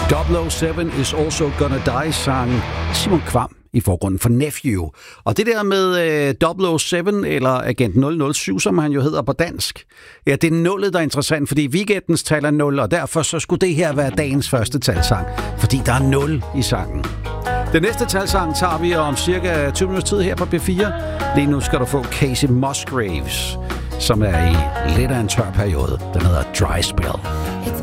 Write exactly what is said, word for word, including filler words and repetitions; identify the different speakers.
Speaker 1: double oh seven is also gonna die, sang Simon Kvam i forgrunden for Nephew. Og det der med øh, double oh seven, eller Agent nul nul syv, som han jo hedder på dansk, ja, det er nullet, der er interessant, fordi weekendens tal er nul, og derfor så skulle det her være dagens første talsang, fordi der er nul i sangen. Den næste talsang tager vi om cirka tyve minutter tid her på B fire. Lige nu skal du få Casey Musgraves, som er i lidt af en tør periode. Den hedder Dry Spell.